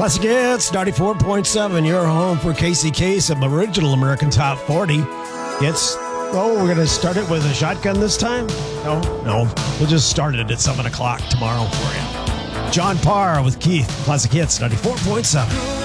Classic Hits 94.7, your home for Casey Case of Original American Top 40. We're going to start it with a shotgun this time? No. We'll just start it at 7 o'clock tomorrow for you. John Parr with Keith, Classic Hits 94.7.